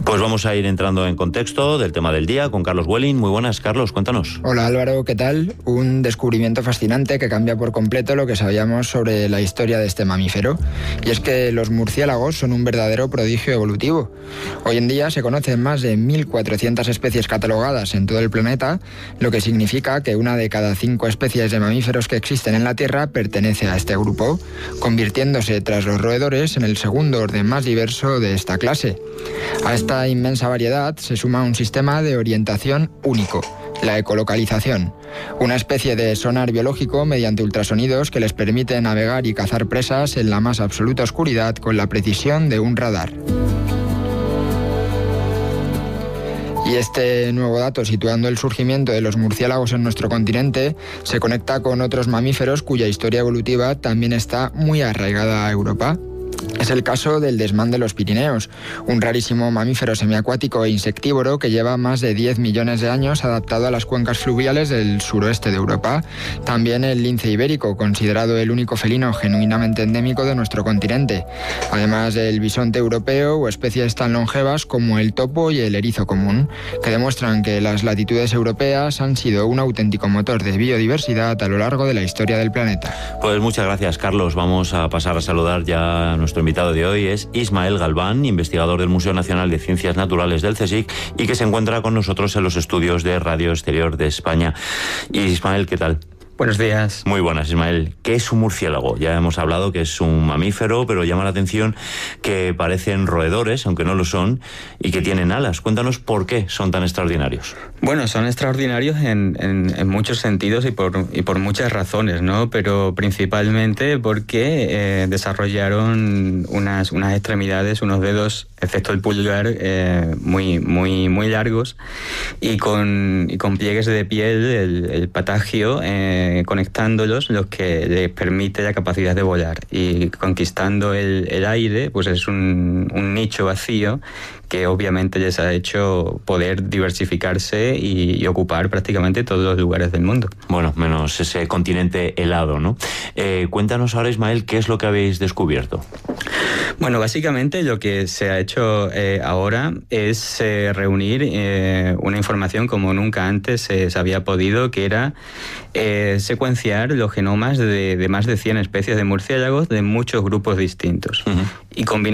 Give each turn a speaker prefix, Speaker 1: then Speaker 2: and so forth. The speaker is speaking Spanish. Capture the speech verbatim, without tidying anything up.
Speaker 1: Pues vamos a ir entrando en contexto del tema del día con Carlos Welling. Muy buenas, Carlos, cuéntanos.
Speaker 2: Hola Álvaro, ¿qué tal? Un descubrimiento fascinante que cambia por completo lo que sabíamos sobre la historia de este mamífero. Y es que los murciélagos son un verdadero prodigio evolutivo. Hoy en día se conocen más de mil cuatrocientas especies catalogadas en todo el planeta, lo que significa que una de cada cinco especies de mamíferos que existen en la Tierra pertenece a este grupo, convirtiéndose tras los roedores en el segundo orden más diverso de esta clase. A esta inmensa variedad se suma un sistema de orientación único, la ecolocalización, una especie de sonar biológico mediante ultrasonidos que les permite navegar y cazar presas en la más absoluta oscuridad con la precisión de un radar. Y este nuevo dato, situando el surgimiento de los murciélagos en nuestro continente, se conecta con otros mamíferos cuya historia evolutiva también está muy arraigada a Europa. Es el caso del desmán de los Pirineos, un rarísimo mamífero semiacuático e insectívoro que lleva más de diez millones de años adaptado a las cuencas fluviales del suroeste de Europa. También el lince ibérico, considerado el único felino genuinamente endémico de nuestro continente, además del bisonte europeo o especies tan longevas como el topo y el erizo común, que demuestran que las latitudes europeas han sido un auténtico motor de biodiversidad a lo largo de la historia del planeta.
Speaker 1: Pues muchas gracias, Carlos. Vamos a pasar a saludar ya a nuestro invitado de hoy. Es Ismael Galván, investigador del Museo Nacional de Ciencias Naturales del CSIC y que se encuentra con nosotros en los estudios de Radio Exterior de España. Ismael, ¿qué tal?
Speaker 3: Buenos días.
Speaker 1: Muy buenas, Ismael. ¿Qué es un murciélago? Ya hemos hablado que es un mamífero, pero llama la atención que parecen roedores, aunque no lo son, y que tienen alas. Cuéntanos por qué son tan extraordinarios.
Speaker 3: Bueno, son extraordinarios en, en, en muchos sentidos y por, y por muchas razones, ¿no? Pero principalmente porque eh, desarrollaron unas, unas extremidades, unos dedos, excepto el pulgar, eh, muy, muy, muy largos y con, y con pliegues de piel, el, el patagio, eh, conectándolos, lo que les permite la capacidad de volar. Y conquistando el, el aire, pues es un, un nicho vacío que obviamente les ha hecho poder diversificarse y, y ocupar prácticamente todos los lugares del mundo.
Speaker 1: Bueno, menos ese continente helado, ¿no? Eh, cuéntanos ahora, Ismael, ¿qué es lo que habéis descubierto?
Speaker 3: Bueno, básicamente lo que se ha hecho eh, ahora es eh, reunir eh, una información como nunca antes eh, se había podido, que era eh, secuenciar los genomas de, de más de cien especies de murciélagos de muchos grupos distintos. Uh-huh. Y combinar